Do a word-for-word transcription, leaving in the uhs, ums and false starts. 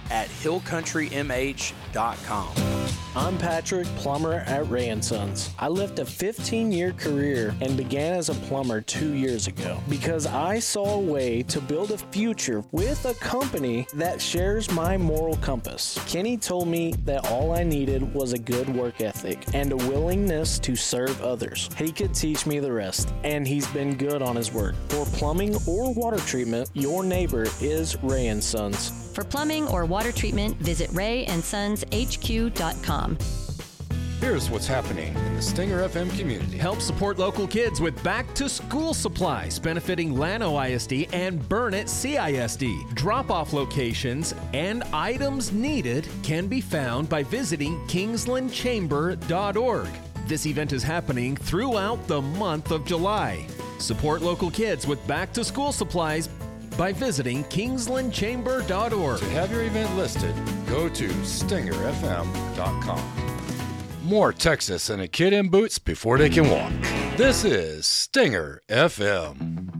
at hill country m h dot com. I'm Patrick, plumber at Ray and Sons. I left a fifteen-year career and began as a plumber two years ago because I saw a way to build a future with a company that shares my moral compass. Kenny told me that all I needed was a good work ethic and a willingness to serve others. He could teach me the rest, and he's been good on his word. For plumbing or water treatment, your neighbor is Ray and Sons. For plumbing or water treatment, visit ray and sons h q dot com. Here's what's happening in the Stinger F M community. Help support local kids with back-to-school supplies benefiting Llano I S D and Burnett C I S D. Drop-off locations and items needed can be found by visiting kingsland chamber dot org. This event is happening throughout the month of July. Support local kids with back-to-school supplies by visiting kingsland chamber dot org. To have your event listed, go to stinger f m dot com. More Texas and a kid in boots before they can walk. This is Stinger F M.